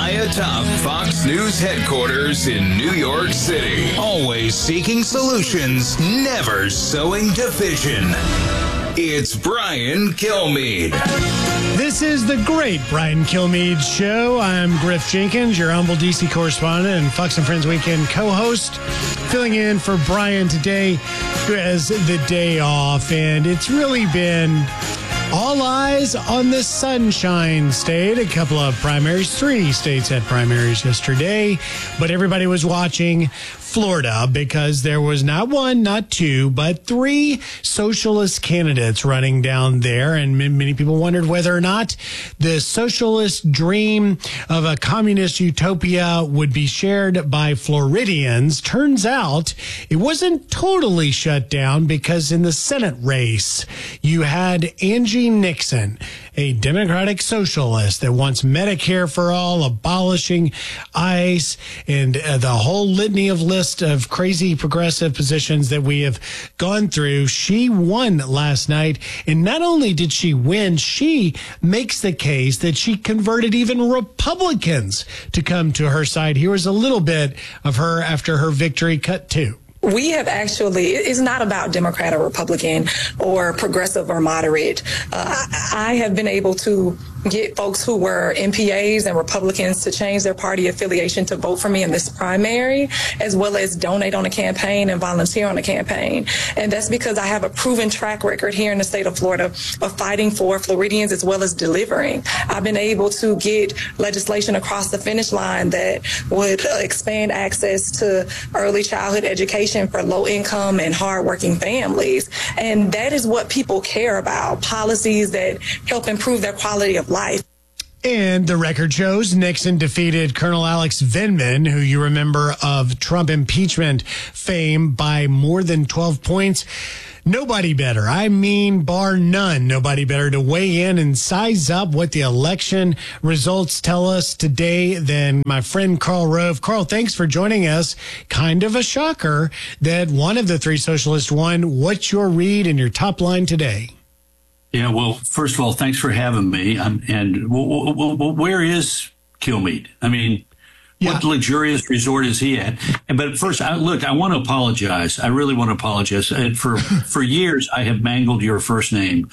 high atop Fox News headquarters in New York City. Always seeking solutions, never sowing division. It's Brian Kilmeade. This is the great Brian Kilmeade Show. I'm Griff Jenkins, your humble DC correspondent and Fox and Friends Weekend co-host, filling in for Brian today, who has the day off. And it's really been all eyes on the Sunshine State. A couple of primaries. 3 states had primaries yesterday, but everybody was watching Florida because there was not 1, not 2, but 3 socialist candidates running down there. And many people wondered whether or not the socialist dream of a communist utopia would be shared by Floridians. Turns out it wasn't totally shut down, because in the Senate race, you had Angie Nixon, a Democratic socialist that wants Medicare for all, abolishing ICE, and the whole litany of list of crazy progressive positions that we have gone through. She won last night, and not only did she win, she makes the case that she converted even Republicans to come to her side. Here was a little bit of her after her victory, cut 2. We have actually, it's not about Democrat or Republican or progressive or moderate. I have been able to get folks who were MPAs and Republicans to change their party affiliation to vote for me in this primary, as well as donate on a campaign and volunteer on a campaign. And that's because I have a proven track record here in the state of Florida of fighting for Floridians as well as delivering. I've been able to get legislation across the finish line that would expand access to early childhood education for low-income and hard-working families. And that is what people care about, policies that help improve their quality of life. And the record shows Nixon defeated Colonel Alex Vindman, who you remember of Trump impeachment fame, by more than 12 points. Nobody better, I mean, bar none, nobody better to weigh in and size up what the election results tell us today than my friend Karl Rove. Karl, thanks for joining us. Kind of a shocker that one of the 3 socialists won. What's your read and your top line today? Yeah, well, first of all, thanks for having me. And where is Kilmeade? I mean, what luxurious resort is he at? But first, I want to apologize. I really want to apologize. And for years, I have mangled your first name.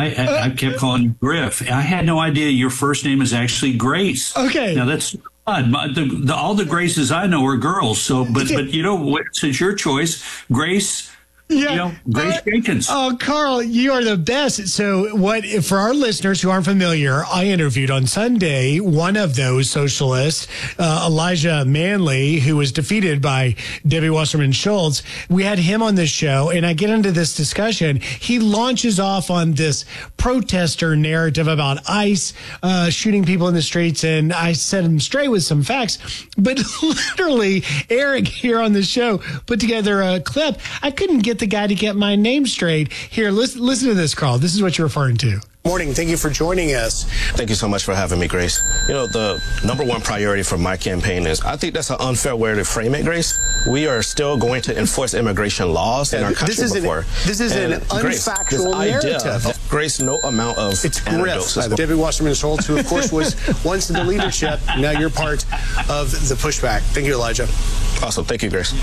I kept calling you Griff. I had no idea your first name is actually Grace. Okay. Now, that's odd. All the Graces I know are girls. So, but you know, since your choice, Grace. Yeah. You know, Grace Jenkins. Oh, Karl, you are the best. So for our listeners who aren't familiar, I interviewed on Sunday one of those socialists, Elijah Manley, who was defeated by Debbie Wasserman Schultz. We had him on this show, and I get into this discussion. He launches off on this protester narrative about ICE shooting people in the streets, and I set him straight with some facts. But literally, Eric here on the show put together a clip. I couldn't get the guy to get my name straight. Here, listen to this, Karl. This is what you're referring to. Morning. Thank you for joining us. Thank you so much for having me, Grace. You know, the number 1 priority for my campaign is, I think that's an unfair way to frame it, Grace. We are still going to enforce immigration laws in our country before. This is an unfactual narrative. Grace, no amount of It's Griff. Debbie Wasserman Schultz, who, of course, was once in the leadership. Now you're part of the pushback. Thank you, Elijah. Awesome. Thank you, Grace.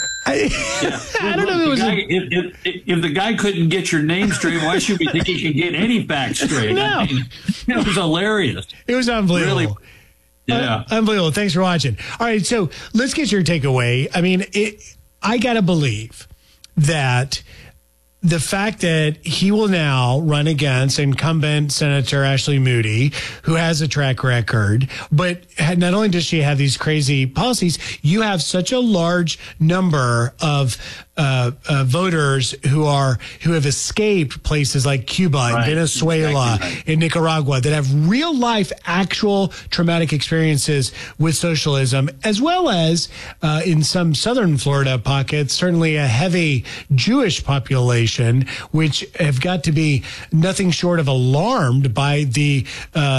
I don't know if it was if the guy couldn't get your name straight, why should we think he could get any facts straight? No. I mean, it was hilarious. It was unbelievable. Really, yeah. Unbelievable. Thanks for watching. All right, so let's get your takeaway. I mean, I got to believe that the fact that he will now run against incumbent Senator Ashley Moody, who has a track record, but not only does she have these crazy policies, you have such a large number of voters who have escaped places like Cuba and Venezuela and Nicaragua that have real life, actual traumatic experiences with socialism, as well as in some southern Florida pockets, certainly a heavy Jewish population, which have got to be nothing short of alarmed by the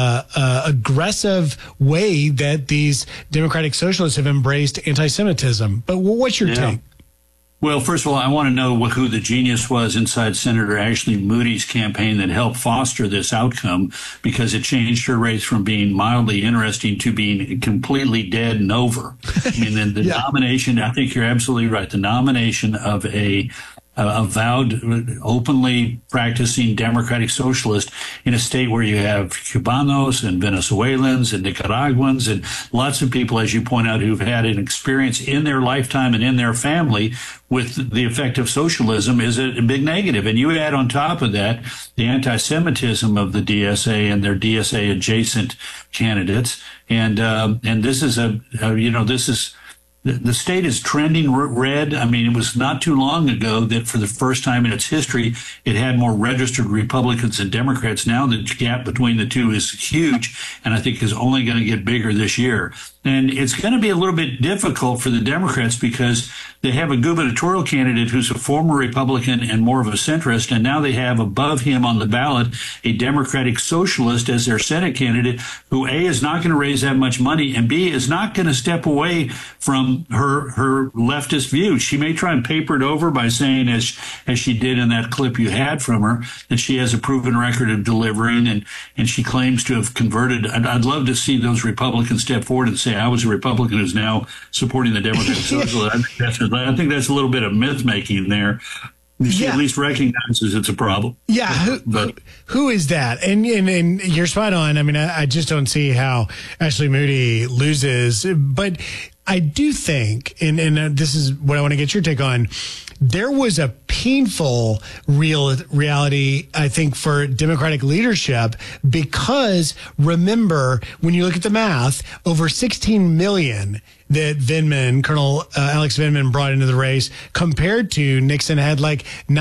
aggressive way that these democratic socialists have embraced anti-Semitism. But what's your take? Well, first of all, I want to know who the genius was inside Senator Ashley Moody's campaign that helped foster this outcome, because it changed her race from being mildly interesting to being completely dead and over. I mean, the nomination, I think you're absolutely right. The nomination of a avowed, openly practicing democratic socialist in a state where you have Cubanos and Venezuelans and Nicaraguans and lots of people, as you point out, who've had an experience in their lifetime and in their family with the effect of socialism is a big negative. And you add on top of that the anti-Semitism of the DSA and their DSA adjacent candidates. And this is the state is trending red. I mean, it was not too long ago that for the first time in its history, it had more registered Republicans than Democrats. Now the gap between the two is huge, and I think is only going to get bigger this year. And it's going to be a little bit difficult for the Democrats because they have a gubernatorial candidate who's a former Republican and more of a centrist, and now they have above him on the ballot a Democratic socialist as their Senate candidate who, A, is not going to raise that much money, and B, is not going to step away from her leftist views. She may try and paper it over by saying, as she did in that clip you had from her, that she has a proven record of delivering, and she claims to have converted. I'd love to see those Republicans step forward and say, I was a Republican who's now supporting the Democratic Socialists. I think that's a little bit of myth making there. She at least recognizes it's a problem. Yeah, who is that? And you're spot on. I mean, I just don't see how Ashley Moody loses. But I do think, and this is what I want to get your take on, there was a painful reality, I think, for Democratic leadership, because remember, when you look at the math, over 16 million that Colonel Alex Vindman brought into the race, compared to Nixon had like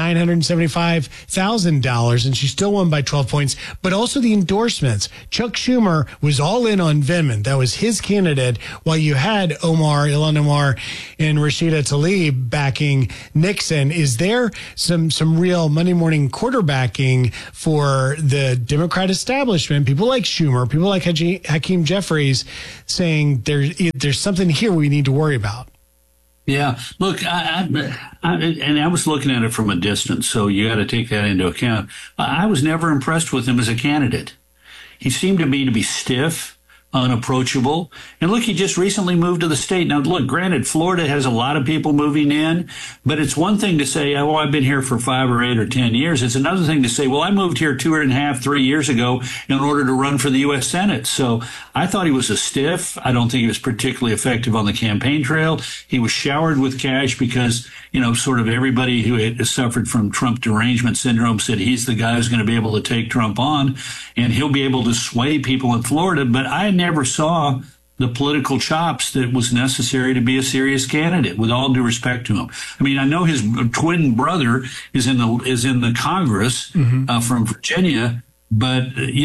$975,000, and she still won by 12 points. But also the endorsements. Chuck Schumer was all in on Vindman. That was his candidate, while you had Ilhan Omar and Rashida Tlaib backing Nixon. Is there some real Monday morning quarterbacking for the Democrat establishment? People like Schumer, people like Hakeem Jeffries, saying there's something here we need to worry about. Yeah, look, I was looking at it from a distance, so you got to take that into account. I was never impressed with him as a candidate. He seemed to me to be stiff, unapproachable. And look, he just recently moved to the state. Now, look, granted, Florida has a lot of people moving in, but it's one thing to say, oh, I've been here for 5 or 8 or 10 years. It's another thing to say, well, I moved here 2.5, 3 years ago in order to run for the U.S. Senate. So I thought he was a stiff. I don't think he was particularly effective on the campaign trail. He was showered with cash because, sort of everybody who had suffered from Trump derangement syndrome said he's the guy who's going to be able to take Trump on, and he'll be able to sway people in Florida. But I never saw the political chops that was necessary to be a serious candidate, with all due respect to him. I mean, I know his twin brother is in the Congress from Virginia, but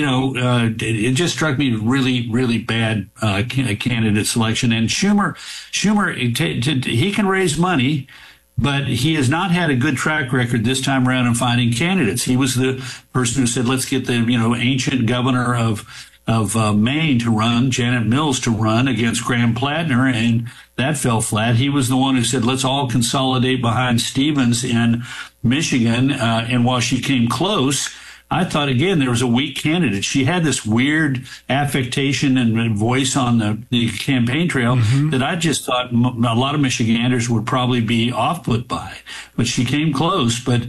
it just struck me really, really bad candidate selection. And Schumer, he can raise money, but he has not had a good track record this time around in finding candidates. He was the person who said, let's get the ancient governor of Maine to run, Janet Mills to run against Graham Platner, and that fell flat. He was the one who said, let's all consolidate behind Stevens in Michigan. And while she came close, I thought, again, there was a weak candidate. She had this weird affectation and voice on the campaign trail that I just thought a lot of Michiganders would probably be off-put by. But she came close. But,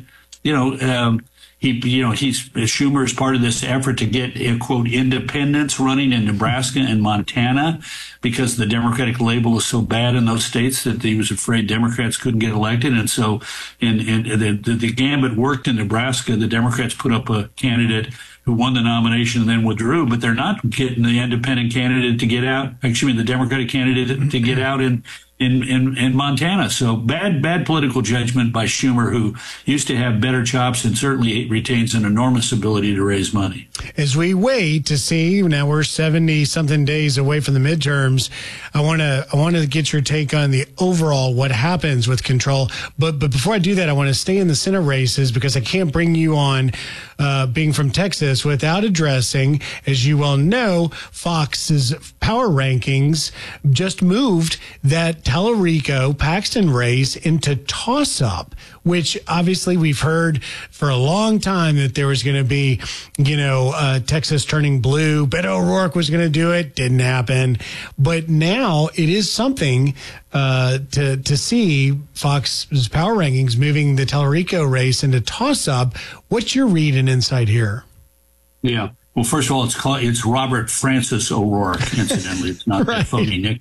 Schumer is part of this effort to get, quote, independents running in Nebraska and Montana, because the Democratic label is so bad in those states that he was afraid Democrats couldn't get elected. And so the gambit worked in Nebraska. The Democrats put up a candidate who won the nomination and then withdrew, but they're not getting the independent candidate to get out. The Democratic candidate to get out in Montana. So bad political judgment by Schumer, who used to have better chops and certainly retains an enormous ability to raise money. As we wait to see, now we're 70 something days away from the midterms, I want to get your take on the overall what happens with control. But before I do that, I want to stay in the Senate races, because I can't bring you on being from Texas Texas without addressing, as you well know, Fox's power rankings just moved that Tallarico-Paxton race into toss-up, which obviously we've heard for a long time that there was going to be, Texas turning blue. Beto O'Rourke was going to do it. Didn't happen. But now it is something to see Fox's power rankings moving the Tallarico race into toss-up. What's your read and insight here? Yeah. Well, first of all, it's Robert Francis O'Rourke, incidentally. It's not right. that phony Nick.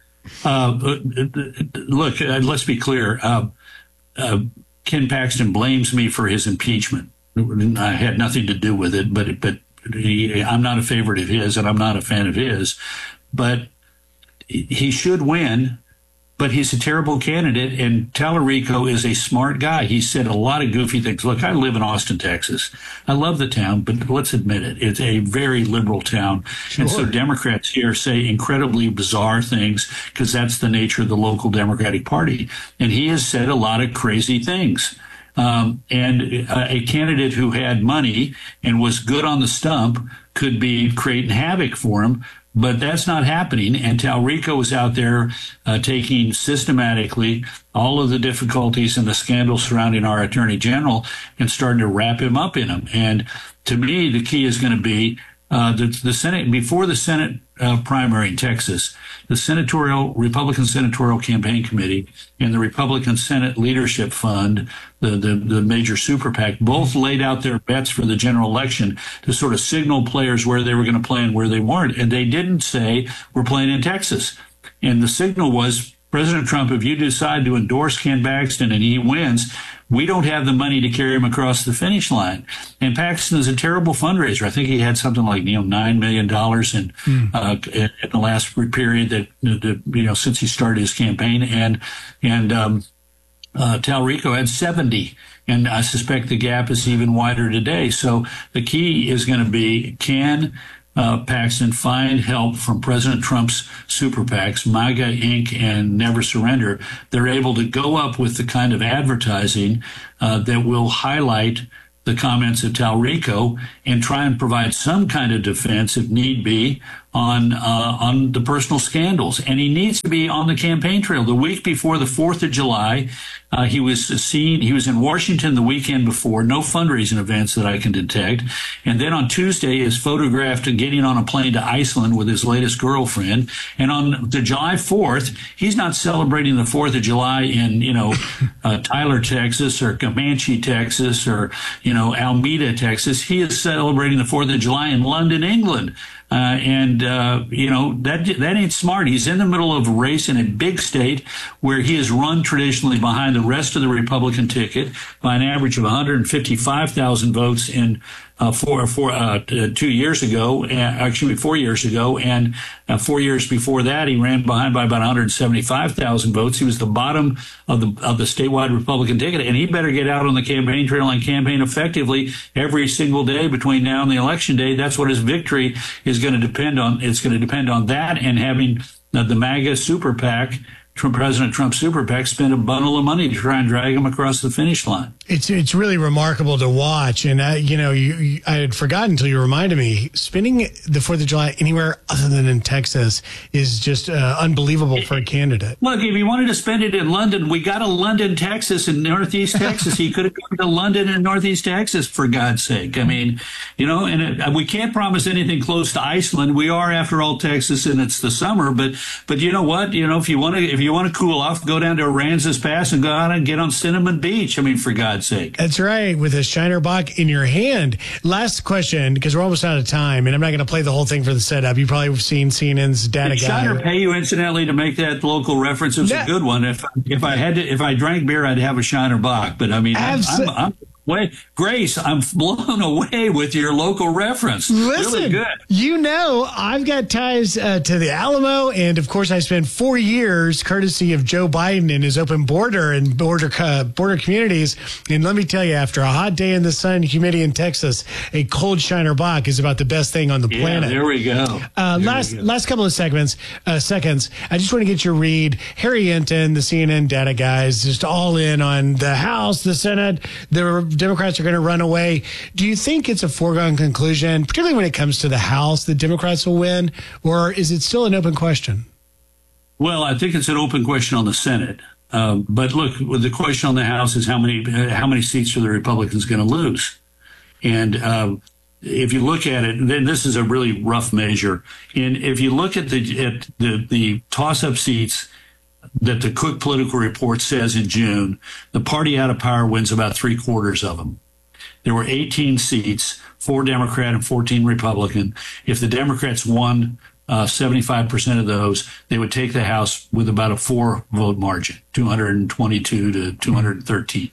Look, let's be clear. Ken Paxton blames me for his impeachment. I had nothing to do with it, but I'm not a favorite of his, and I'm not a fan of his. But he should win. But he's a terrible candidate, and Tallarico is a smart guy. He said a lot of goofy things. Look, I live in Austin, Texas. I love the town, but let's admit it. It's a very liberal town. Sure. And so Democrats here say incredibly bizarre things because that's the nature of the local Democratic Party. And he has said a lot of crazy things. And a candidate who had money and was good on the stump could be creating havoc for him. But that's not happening, and Tallarico is out there taking systematically all of the difficulties and the scandals surrounding our Attorney General and starting to wrap him up in them. And to me, the key is going to be the Senate, before the Senate primary in Texas, the Republican Senatorial Campaign Committee and the Republican Senate Leadership Fund, the major super PAC, both laid out their bets for the general election to sort of signal players where they were going to play and where they weren't. And they didn't say, we're playing in Texas. And the signal was, President Trump, if you decide to endorse Ken Paxton and he wins, we don't have the money to carry him across the finish line. And Paxton is a terrible fundraiser. I think he had something like, $9 million in the last period that since he started his campaign. And Tallarico had 70. And I suspect the gap is even wider today. So the key is going to be, can Paxton find help from President Trump's super PACs, MAGA, Inc., and Never Surrender? They're able to go up with the kind of advertising that will highlight the comments of Tallarico and try and provide some kind of defense, if need be, on the personal scandals. And he needs to be on the campaign trail. The week before the 4th of July, he was in Washington the weekend before, no fundraising events that I can detect. And then on Tuesday is photographed getting on a plane to Iceland with his latest girlfriend. And on the July 4th, he's not celebrating the 4th of July in, Tyler, Texas, or Comanche, Texas, or, Alameda, Texas. He is celebrating the 4th of July in London, England. That ain't smart. He's in the middle of a race in a big state where he has run traditionally behind the rest of the Republican ticket by an average of 155,000 votes in 4 years ago, and 4 years before that, he ran behind by about 175,000 votes. He was the bottom of the statewide Republican ticket, and he better get out on the campaign trail and campaign effectively every single day between now and the election day. That's what his victory is going to depend on. It's going to depend on that and having the MAGA super PAC, President Trump's super PAC, spend a bundle of money to try and drag him across the finish line. It's really remarkable to watch. And, I had forgotten until you reminded me, spending the 4th of July anywhere other than in Texas is just unbelievable for a candidate. Look, if he wanted to spend it in London, we got a London, Texas, in Northeast Texas. He could have gone to London and Northeast Texas, for God's sake. I mean, and we can't promise anything close to Iceland. We are, after all, Texas, and it's the summer. But you know what? If you want to cool off, go down to Aransas Pass and go out and get on Cinnamon Beach. I mean, for God's sake. That's right, with a Shiner Bock in your hand. Last question, because we're almost out of time, and I'm not going to play the whole thing for the setup. You've probably seen CNN's Data Guy. Did Shiner pay you incidentally to make that local reference? It was a good one. If I drank beer, I'd have a Shiner Bock. But I mean, Grace, I'm blown away with your local reference. Listen, really good. I've got ties to the Alamo, and of course, I spent 4 years, courtesy of Joe Biden and his open border and border communities. And let me tell you, after a hot day in the sun, humidity in Texas, a cold Shiner Bock is about the best thing on the planet. There we go. Last couple of seconds. I just want to get your read. Harry Enten, the CNN Data Guys, just all in on the House, the Senate, the the Democrats are going to run away. Do you think it's a foregone conclusion, particularly when it comes to the House, the Democrats will win, or is it still an open question? Well, I think it's an open question on the Senate. But look, the question on the House is how many seats are the Republicans going to lose? And if you look at it, then this is a really rough measure. And if you look at the toss-up seats that the Cook Political Report says in June, the party out of power wins about 3/4 of them. There were 18 seats, 4 Democrat and 14 Republican. If the Democrats won 75% of those, they would take the House with about a 4-vote margin, 222 to 213.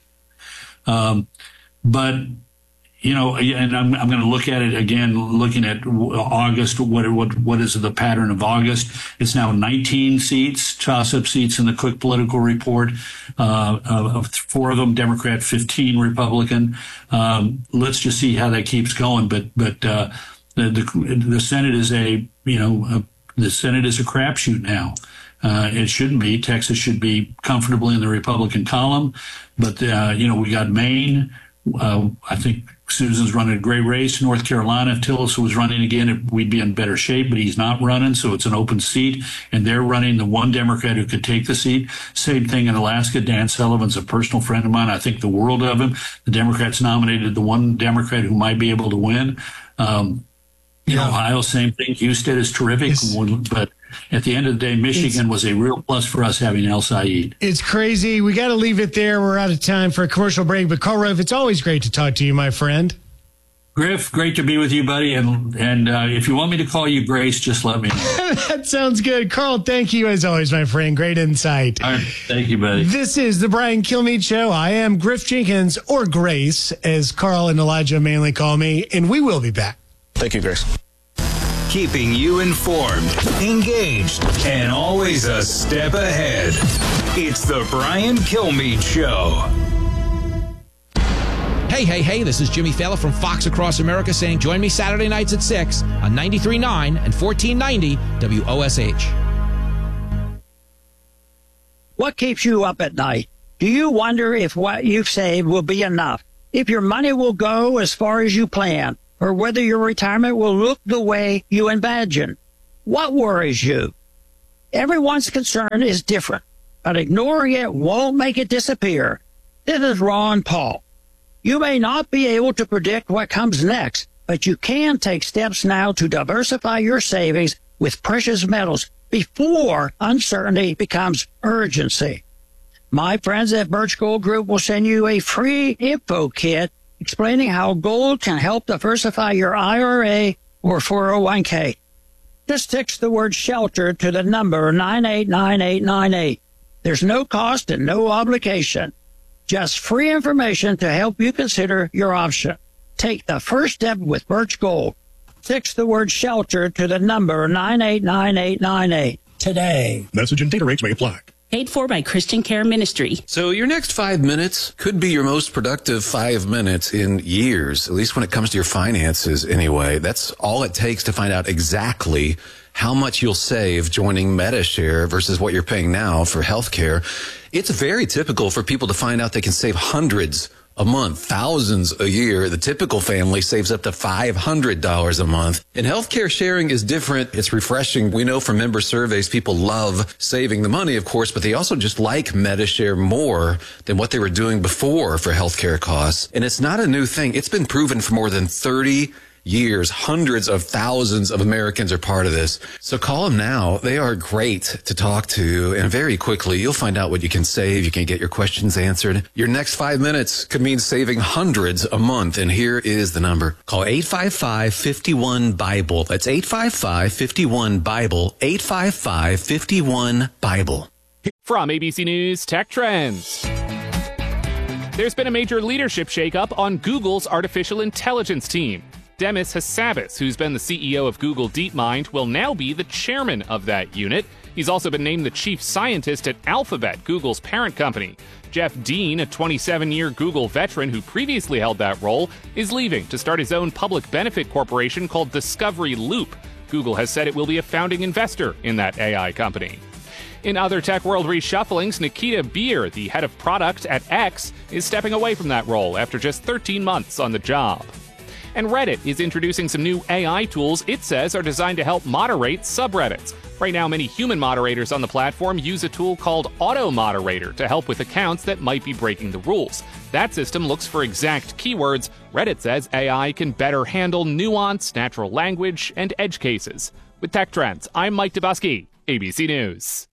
But you know, and I'm going to look at it again, looking at August. What is the pattern of August? It's now 19 seats, toss-up seats in the Cook Political Report. 4 of them Democrat, 15 Republican. Let's just see how that keeps going. But the Senate is the Senate is a crapshoot now. It shouldn't be. Texas should be comfortably in the Republican column, but we got Maine. I think Susan's running a great race. North Carolina, if Tillis was running again, we'd be in better shape, but he's not running, so it's an open seat, and they're running the one Democrat who could take the seat. Same thing in Alaska. Dan Sullivan's a personal friend of mine. I think the world of him. The Democrats nominated the one Democrat who might be able to win. In Ohio, same thing. Houston is terrific, but at the end of the day, Michigan was a real plus for us having El Said. It's crazy. We got to leave it there. We're out of time for a commercial break. But Karl Rove, it's always great to talk to you, my friend. Griff, great to be with you, buddy. And if you want me to call you Grace, just let me know. That sounds good. Karl, thank you as always, my friend. Great insight. All right. Thank you, buddy. This is the Brian Kilmeade Show. I am Griff Jenkins, or Grace, as Karl and Elijah mainly call me. And we will be back. Thank you, Grace. Keeping you informed, engaged, and always a step ahead. It's the Brian Kilmeade Show. Hey, this is Jimmy Fallon from Fox Across America saying join me Saturday nights at 6 on 93.9 and 1490 WOSH. What keeps you up at night? Do you wonder if what you've saved will be enough? If your money will go as far as you plan? Or whether your retirement will look the way you imagine? What worries you? Everyone's concern is different, but ignoring it won't make it disappear. This is Ron Paul. You may not be able to predict what comes next, but you can take steps now to diversify your savings with precious metals before uncertainty becomes urgency. My friends at Birch Gold Group will send you a free info kit explaining how gold can help diversify your IRA or 401k. Just text the word SHELTER to the number 989898. There's no cost and no obligation. Just free information to help you consider your option. Take the first step with Birch Gold. Text the word SHELTER to the number 989898 today. Message and data rates may apply. Paid for by Christian Care Ministry. So your next 5 minutes could be your most productive 5 minutes in years, at least when it comes to your finances anyway. That's all it takes to find out exactly how much you'll save joining Medi-Share versus what you're paying now for healthcare. It's very typical for people to find out they can save hundreds a month, thousands a year. The typical family saves up to $500 a month. And healthcare sharing is different. It's refreshing. We know from member surveys, people love saving the money, of course, but they also just like Medi-Share more than what they were doing before for healthcare costs. And it's not a new thing. It's been proven for more than 30 years. Hundreds of thousands of Americans are part of this. So call them now. They are great to talk to. And very quickly, you'll find out what you can save. You can get your questions answered. Your next 5 minutes could mean saving hundreds a month. And here is the number. Call 855-51-BIBLE. That's 855-51-BIBLE. 855-51-BIBLE. From ABC News Tech Trends. There's been a major leadership shakeup on Google's artificial intelligence team. Demis Hassabis, who's been the CEO of Google DeepMind, will now be the chairman of that unit. He's also been named the chief scientist at Alphabet, Google's parent company. Jeff Dean, a 27-year Google veteran who previously held that role, is leaving to start his own public benefit corporation called Discovery Loop. Google has said it will be a founding investor in that AI company. In other tech world reshufflings, Nikita Beer, the head of product at X, is stepping away from that role after just 13 months on the job. And Reddit is introducing some new AI tools it says are designed to help moderate subreddits. Right now, many human moderators on the platform use a tool called Auto Moderator to help with accounts that might be breaking the rules. That system looks for exact keywords. Reddit says AI can better handle nuance, natural language, and edge cases. With Tech Trends, I'm Mike Dubusky, ABC News.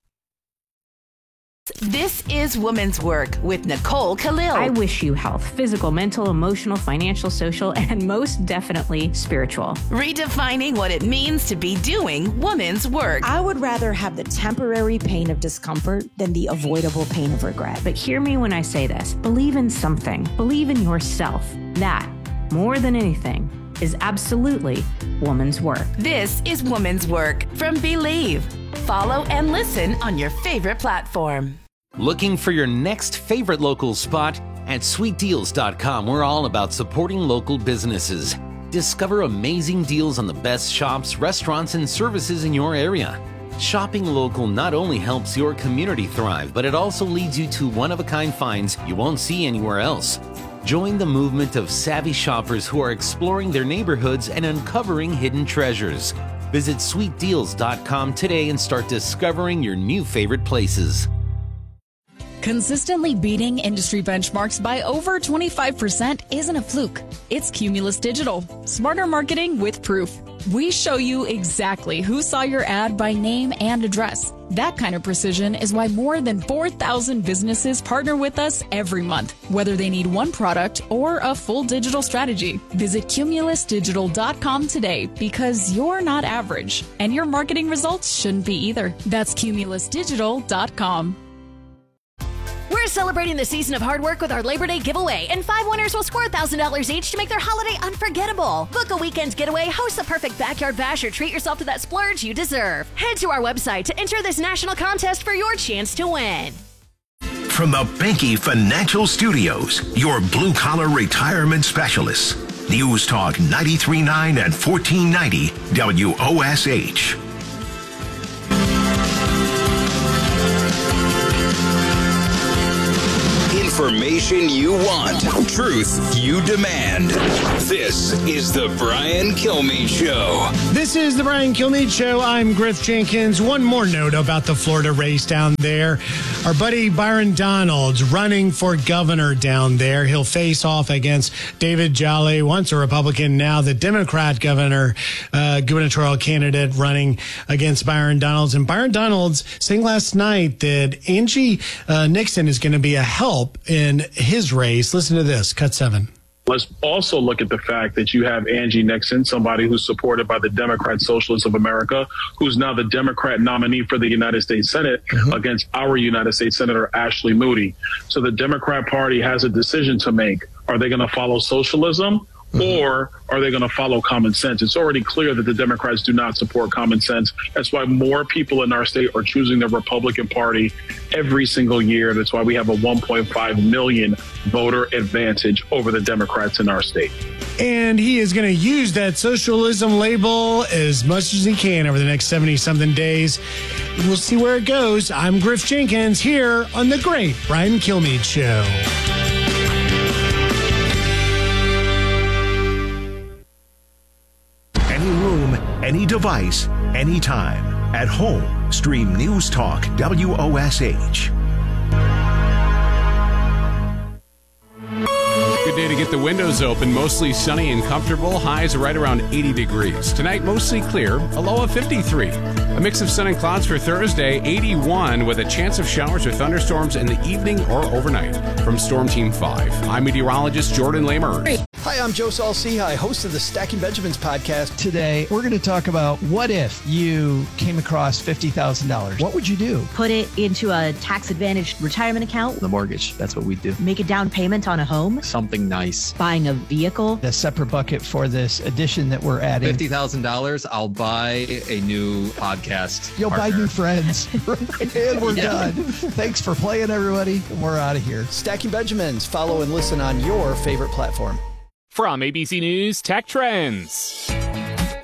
This is Women's Work with Nicole Khalil. I wish you health, physical, mental, emotional, financial, social, and most definitely spiritual. Redefining what it means to be doing women's work. I would rather have the temporary pain of discomfort than the avoidable pain of regret. But hear me when I say this. Believe in something. Believe in yourself. That, more than anything, is absolutely woman's work. This is Women's Work from Believe. Follow and listen on your favorite platform. Looking for your next favorite local spot? At sweetdeals.com, we're all about supporting local businesses. Discover amazing deals on the best shops, restaurants, and services in your area. Shopping local not only helps your community thrive, but it also leads you to one-of-a-kind finds you won't see anywhere else. Join the movement of savvy shoppers who are exploring their neighborhoods and uncovering hidden treasures. Visit sweetdeals.com today and start discovering your new favorite places. Consistently beating industry benchmarks by over 25% isn't a fluke. It's Cumulus Digital. Smarter marketing with proof. We show you exactly who saw your ad by name and address. That kind of precision is why more than 4,000 businesses partner with us every month, whether they need one product or a full digital strategy. Visit cumulusdigital.com today because you're not average, and your marketing results shouldn't be either. That's cumulusdigital.com. We're celebrating the season of hard work with our Labor Day giveaway, and 5 winners will score $1,000 each to make their holiday unforgettable. Book a weekend getaway, host the perfect backyard bash, or treat yourself to that splurge you deserve. Head to our website to enter this national contest for your chance to win. From the Banky Financial Studios, your blue-collar retirement specialists. News Talk 93.9 and 1490 WOSH. Information you want, truth you demand. This is the Brian Kilmeade Show. This is the Brian Kilmeade Show. I'm Griff Jenkins. One more note about the Florida race down there. Our buddy Byron Donalds running for governor down there. He'll face off against David Jolly, once a Republican, now the Democrat gubernatorial candidate running against Byron Donalds. And Byron Donalds saying last night that Angie Nixon is going to be a help in his race. Listen to this, cut 7. Let's also look at the fact that you have Angie Nixon, somebody who's supported by the Democrat Socialists of America, who's now the Democrat nominee for the United States Senate against our United States Senator Ashley Moody. So the Democrat Party has a decision to make. Are they going to follow socialism? Or are they going to follow common sense? It's already clear that the Democrats do not support common sense. That's why more people in our state are choosing the Republican Party every single year. That's why we have a 1.5 million voter advantage over the Democrats in our state. And he is going to use that socialism label as much as he can over the next 70-something days. We'll see where it goes. I'm Griff Jenkins here on The Great Brian Kilmeade Show. Any device, anytime. At home, stream News Talk WOSH. Good day to get the windows open. Mostly sunny and comfortable. Highs are right around 80 degrees. Tonight, mostly clear. A low of 53. A mix of sun and clouds for Thursday, 81, with a chance of showers or thunderstorms in the evening or overnight. From Storm Team 5, I'm meteorologist Jordan Lamer. Hi, I'm Joe Saul-Sehy, host of the Stacking Benjamins podcast. Today, we're going to talk about what if you came across $50,000. What would you do? Put it into a tax-advantaged retirement account. The mortgage. That's what we do. Make a down payment on a home. Something nice. Buying a vehicle. A separate bucket for this addition that we're adding. $50,000, I'll buy a new podcast. You'll partner. buy new friends. And we're done. Thanks for playing, everybody. We're out of here. Stacking Benjamins. Follow and listen on your favorite platform. From ABC News Tech Trends.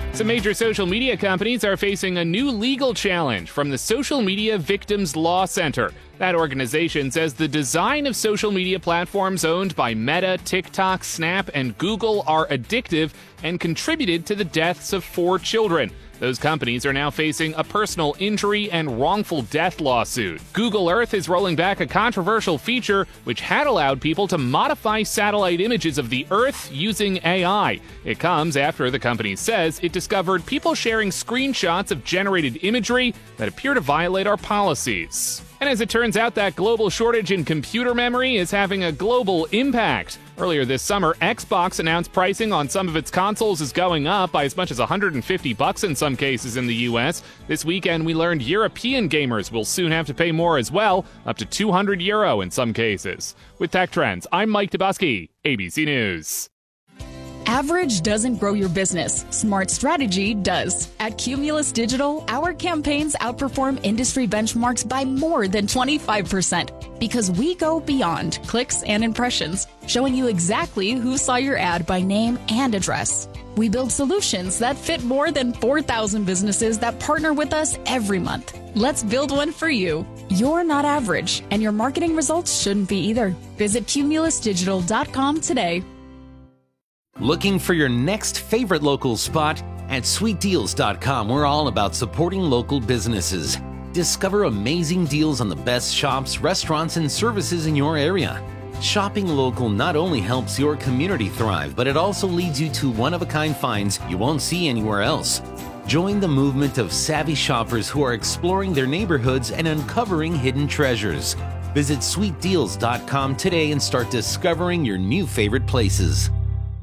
Some major social media companies are facing a new legal challenge from the Social Media Victims Law Center. That organization says the design of social media platforms owned by Meta, TikTok, Snap, and Google are addictive and contributed to the deaths of 4 children. Those companies are now facing a personal injury and wrongful death lawsuit. Google Earth is rolling back a controversial feature which had allowed people to modify satellite images of the Earth using AI. It comes after the company says it discovered people sharing screenshots of generated imagery that appear to violate our policies. And as it turns out, that global shortage in computer memory is having a global impact. Earlier this summer, Xbox announced pricing on some of its consoles is going up by as much as $150 in some cases in the US. This weekend, we learned European gamers will soon have to pay more as well, up to €200 in some cases. With Tech Trends, I'm Mike Tobuski, ABC News. Average doesn't grow your business. Smart strategy does. At Cumulus Digital, our campaigns outperform industry benchmarks by more than 25% because we go beyond clicks and impressions, showing you exactly who saw your ad by name and address. We build solutions that fit more than 4,000 businesses that partner with us every month. Let's build one for you. You're not average, and your marketing results shouldn't be either. Visit cumulusdigital.com today. Looking for your next favorite local spot? At sweetdeals.com, we're all about supporting local businesses. Discover amazing deals on the best shops, restaurants, and services in your area. Shopping local not only helps your community thrive, but it also leads you to one-of-a-kind finds you won't see anywhere else. Join the movement of savvy shoppers who are exploring their neighborhoods and uncovering hidden treasures. Visit sweetdeals.com today and start discovering your new favorite places.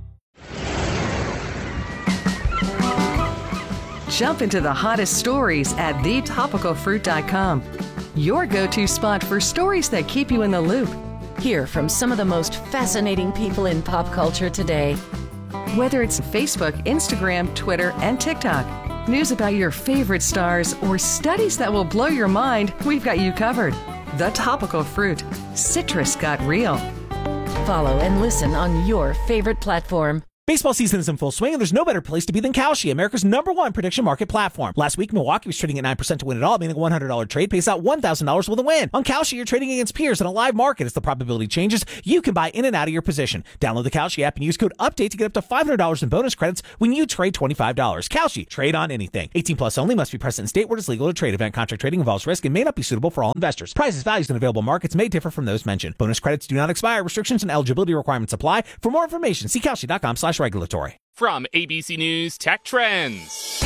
Jump into the hottest stories at thetopicalfruit.com. Your go-to spot for stories that keep you in the loop. Hear from some of the most fascinating people in pop culture today. Whether it's Facebook, Instagram, Twitter, and TikTok, news about your favorite stars, or studies that will blow your mind, we've got you covered. The Topical Fruit. Citrus got real. Follow and listen on your favorite platform. Baseball season is in full swing, and there's no better place to be than Kalshi, America's #1 prediction market platform. Last week, Milwaukee was trading at 9% to win it all, meaning a $100 trade pays out $1,000 with a win. On Kalshi, you're trading against peers in a live market. As the probability changes, you can buy in and out of your position. Download the Kalshi app and use code UPDATE to get up to $500 in bonus credits when you trade $25. Kalshi, trade on anything. 18 plus only, must be present in state where it's legal to trade. Event contract trading involves risk and may not be suitable for all investors. Prices, values, and available markets may differ from those mentioned. Bonus credits do not expire. Restrictions and eligibility requirements apply. For more information, see Kalshi.com/regulatory. From ABC News Tech Trends.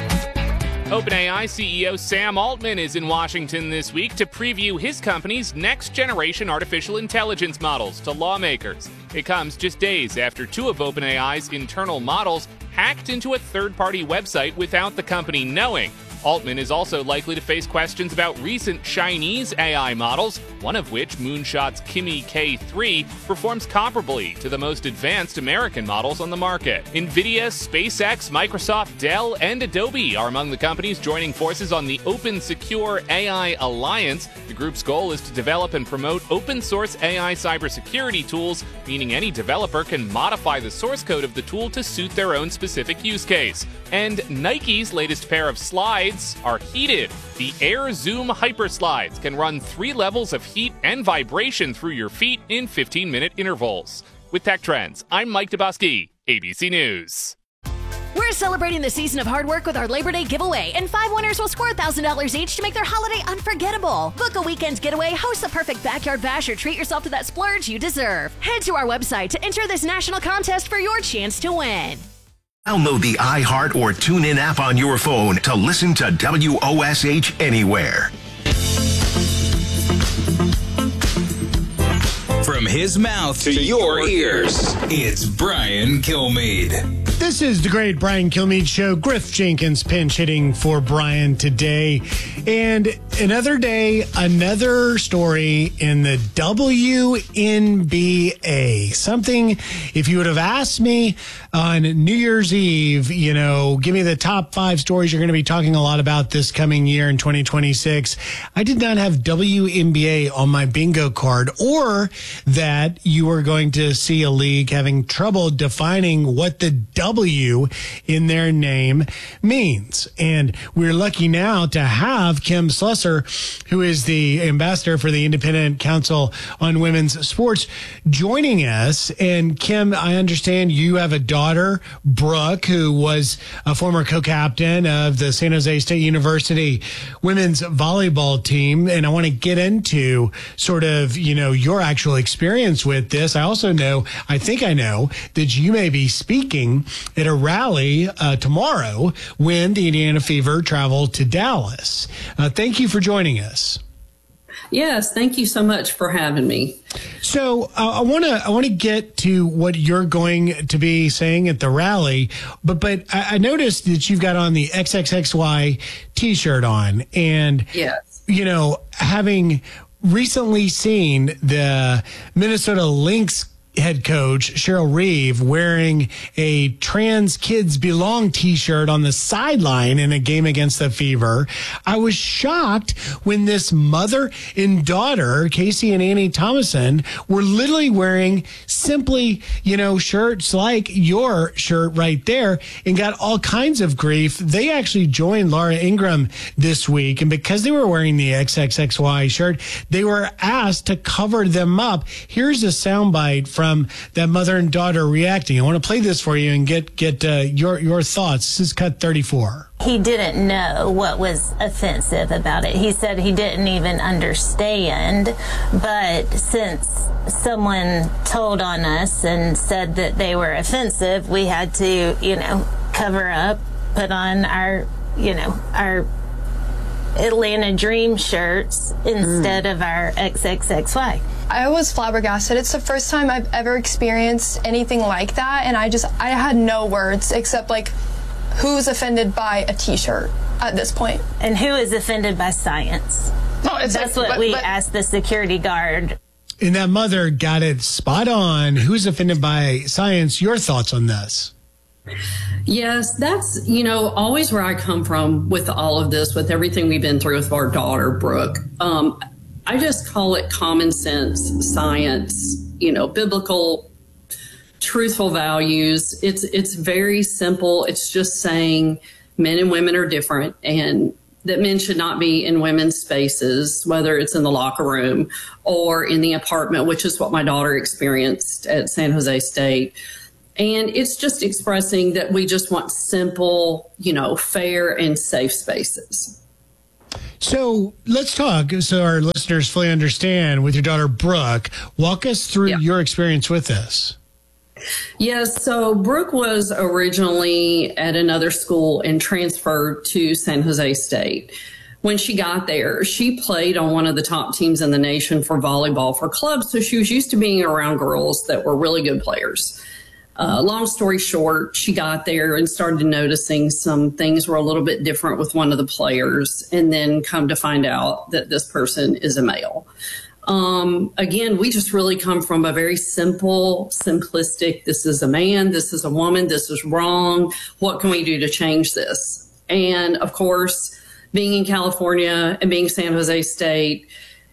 OpenAI CEO Sam Altman is in Washington this week to preview his company's next-generation artificial intelligence models to lawmakers. It comes just days after 2 of OpenAI's internal models hacked into a third-party website without the company knowing. Altman is also likely to face questions about recent Chinese AI models, one of which, Moonshot's Kimi K3, performs comparably to the most advanced American models on the market. NVIDIA, SpaceX, Microsoft, Dell, and Adobe are among the companies joining forces on the Open Secure AI Alliance. The group's goal is to develop and promote open-source AI cybersecurity tools, meaning any developer can modify the source code of the tool to suit their own specific use case. And Nike's latest pair of slides are heated. The Air Zoom Hyper Slides can run 3 levels of heat and vibration through your feet in 15-minute intervals. With Tech Trends, I'm Mike Tobuski, ABC News. We're celebrating the season of hard work with our Labor Day giveaway, and 5 winners will score $1,000 each to make their holiday unforgettable. Book a weekend getaway, host the perfect backyard bash, or treat yourself to that splurge you deserve. Head to our website to enter this national contest for your chance to win. Download the iHeart or TuneIn app on your phone to listen to WOSH anywhere. From his mouth to your ears, it's Brian Kilmeade. This is the great Brian Kilmeade Show. Griff Jenkins pinch hitting for Brian today. And another day, another story in the WNBA. Something, if you would have asked me on New Year's Eve, give me the top 5 stories you're going to be talking a lot about this coming year in 2026, I did not have WNBA on my bingo card, or that you were going to see a league having trouble defining what the W in their name means. And we're lucky now to have Kim Slusser, who is the ambassador for the Independent Council on Women's Sports, joining us. And Kim, I understand you have a daughter, Brooke, who was a former co-captain of the San Jose State University women's volleyball team. And I want to get into sort of, your actual experience with this. I also know, I think I know that you may be speaking at a rally tomorrow when the Indiana Fever travel to Dallas. Thank you for joining us. Yes, thank you so much for having me. So I want to get to what you're going to be saying at the rally, but I noticed that you've got on the XXXY T-shirt on, and yes, having recently seen the Minnesota Lynx head coach Cheryl Reeve wearing a Trans Kids Belong T-shirt on the sideline in a game against the Fever, I was shocked when this mother and daughter, Casey and Annie Thomason, were literally wearing simply, shirts like your shirt right there, and got all kinds of grief. They actually joined Laura Ingraham this week, and because they were wearing the XXXY shirt, they were asked to cover them up. Here's a soundbite from that mother and daughter reacting. I want to play this for you and get your thoughts. This is cut 34. He didn't know what was offensive about it. He said he didn't even understand, but since someone told on us and said that they were offensive, we had to, cover up, put on our Atlanta Dream shirts instead of our XXXY. I was flabbergasted. It's the first time I've ever experienced anything like that, and I had no words except who's offended by a T-shirt at this point? And who is offended by science? No, that's what we asked the security guard. And that mother got it spot on. Who's offended by science? Your thoughts on this? Yes, that's, always where I come from with all of this, with everything we've been through with our daughter, Brooke. I just call it common sense science, biblical, truthful values. It's very simple. It's just saying men and women are different, and that men should not be in women's spaces, whether it's in the locker room or in the apartment, which is what my daughter experienced at San Jose State. And it's just expressing that we just want simple, fair and safe spaces. So let's talk so our listeners fully understand with your daughter, Brooke. Walk us through your experience with this. Yes, so Brooke was originally at another school and transferred to San Jose State. When she got there, she played on one of the top teams in the nation for volleyball for clubs, so she was used to being around girls that were really good players. Long story short, she got there and started noticing some things were a little bit different with one of the players, and then come to find out that this person is a male. Again, we just really come from a very simple, simplistic, this is a man, this is a woman, this is wrong. What can we do to change this? And of course, being in California and being San Jose State,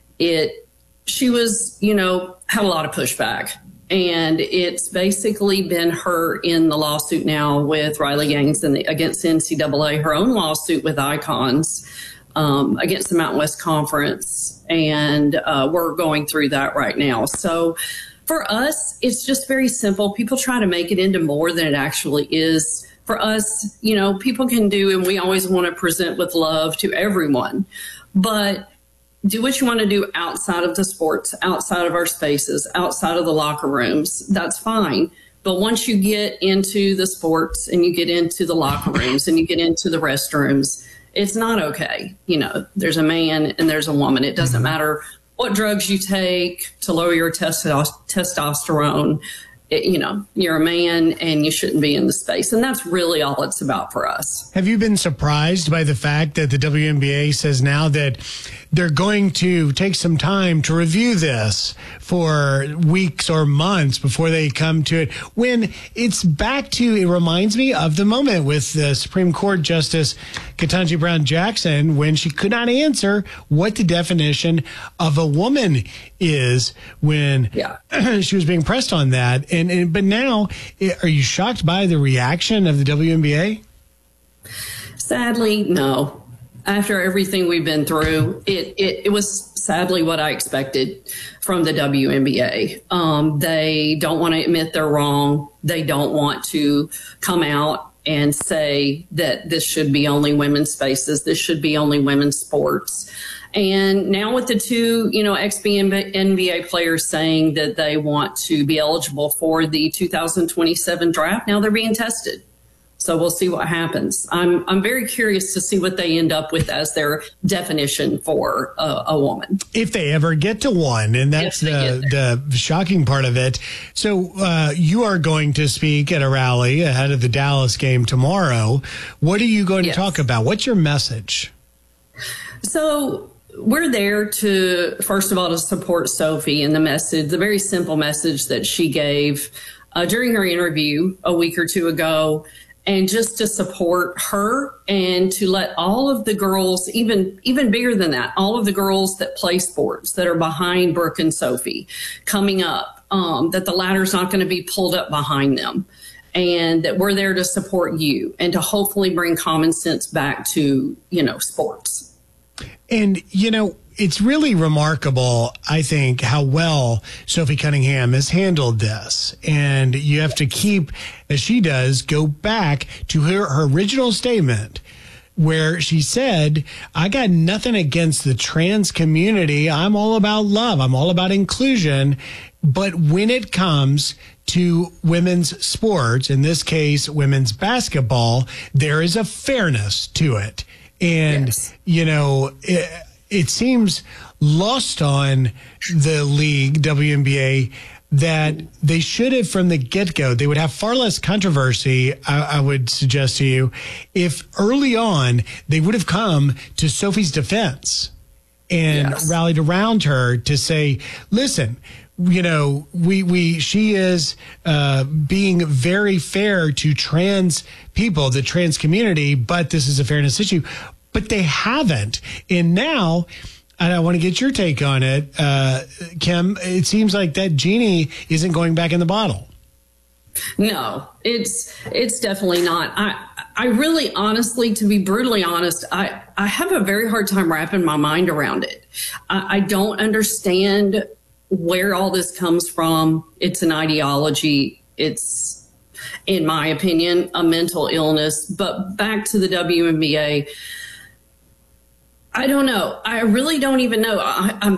she was, had a lot of pushback. And it's basically been her in the lawsuit now with Riley Gaines against NCAA, her own lawsuit with Icons against the Mountain West Conference. And we're going through that right now. So for us, it's just very simple. People try to make it into more than it actually is. For us, people can do, and we always want to present with love to everyone. But do what you want to do outside of the sports, outside of our spaces, outside of the locker rooms. That's fine. But once you get into the sports and you get into the locker rooms and you get into the restrooms, it's not okay. There's a man and there's a woman. It doesn't matter what drugs you take to lower your testosterone. you're a man and you shouldn't be in the space. And that's really all it's about for us. Have you been surprised by the fact that the WNBA says now that they're going to take some time to review this for weeks or months before they come to it, when it's back to, it reminds me of the moment with the Supreme Court Justice Ketanji Brown Jackson, when she could not answer what the definition of a woman is when she was being pressed on that. But now, are you shocked by the reaction of the WNBA? Sadly, no. After everything we've been through, it was sadly what I expected from the WNBA. They don't want to admit they're wrong. They don't want to come out and say that this should be only women's spaces. This should be only women's sports. And now with the two, ex-NBA players saying that they want to be eligible for the 2027 draft, now they're being tested. So we'll see what happens. I'm very curious to see what they end up with as their definition for a woman. If they ever get to one, and that's the shocking part of it. So you are going to speak at a rally ahead of the Dallas game tomorrow. What are you going to talk about? What's your message? So we're there to, first of all, to support Sophie and the message, the very simple message that she gave during her interview a week or two ago. And just to support her and to let all of the girls, even bigger than that, all of the girls that play sports that are behind Brooke and Sophie coming up, that the ladder's not going to be pulled up behind them, and that we're there to support you and to hopefully bring common sense back to, sports. And, it's really remarkable, I think, how well Sophie Cunningham has handled this. And you have to keep, as she does, go back to her original statement where she said, I got nothing against the trans community. I'm all about love. I'm all about inclusion. But when it comes to women's sports, in this case, women's basketball, there is a fairness to it. And, it seems lost on the league, WNBA, that they should have from the get-go. They would have far less controversy, I would suggest to you, if early on they would have come to Sophie's defense and rallied around her to say, listen, she is being very fair to trans people, the trans community, but this is a fairness issue. But they haven't. And now, and I want to get your take on it, Kim, it seems like that genie isn't going back in the bottle. No, it's definitely not. I really, honestly, to be brutally honest, I have a very hard time wrapping my mind around it. I don't understand where all this comes from. It's an ideology. It's, in my opinion, a mental illness. But back to the WNBA, I don't know. I really don't even know. I'm